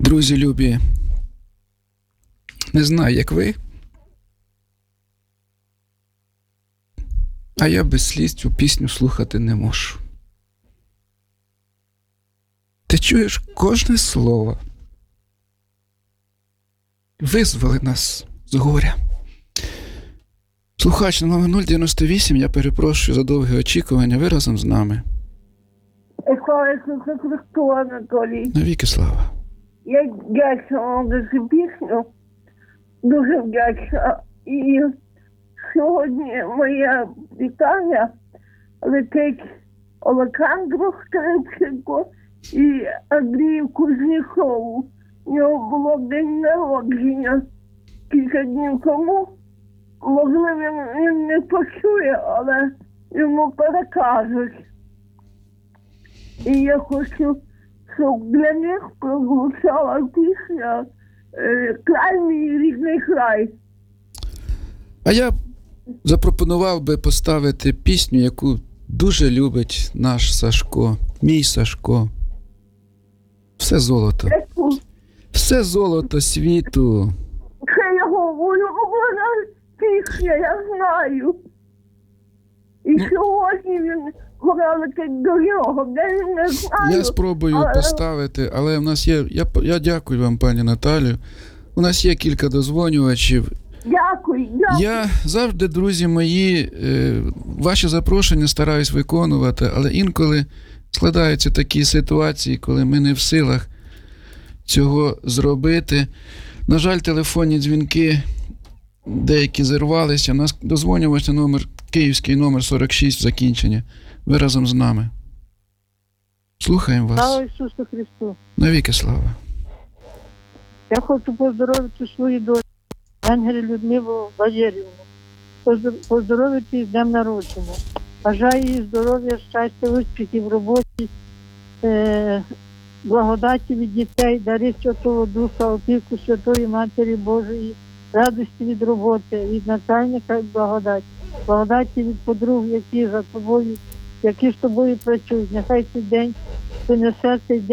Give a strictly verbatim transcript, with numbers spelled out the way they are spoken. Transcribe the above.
Друзі любі, не знаю, як ви, а я без сліз цю пісню слухати не можу. Ти чуєш кожне слово. Визвали нас з горя. Слухач на номер нуль дев'яносто вісім, я перепрошую за довге очікування, ви разом з нами. Слава Ісусу Христу, Анатолій. Навіки слава. Я вдячна вам за цю пісню. Дуже вдячна. І сьогодні моє вітання летить Олександру Скрипченко і Андрію Кузніцову. У нього було день народження кілька днів тому. Можливо, він не почує, але йому перекажуть. І я хочу, щоб для них прозвучала пісня «Край мій рідний край». А я запропонував би поставити пісню, яку дуже любить наш Сашко, мій Сашко. Все золото. Все золото світу. Це його улюблена пісня, я знаю. І сьогодні він летить до нього, де він не знає. Я спробую але... поставити, але в нас є, я, я дякую вам, пані Наталію, у нас є кілька дозвонювачів. Дякую, дякую. Я завжди, друзі мої, ваші запрошення стараюсь виконувати, але інколи складаються такі ситуації, коли ми не в силах цього зробити. На жаль, телефонні дзвінки деякі зірвалися. У нас дозвонювався номер, київський номер сорок шість закінчення. Ви разом з нами. Слухаємо вас. Слава Ісусу Христу. Навіки слава. Я хочу поздоровити свою дочку, Ангелі Людмилу Валеріївну. Поздоровити з днем народження. Бажаю їй здоров'я, щастя, успіхів в роботі, е- благодаті від дітей, дари Святого Духа, опіку Святої Матері Божої, радості від роботи, від начальника і благодаті. Благодаті від подруг, які за тобою, які з тобою працюють. Нехай цей день принесе цей день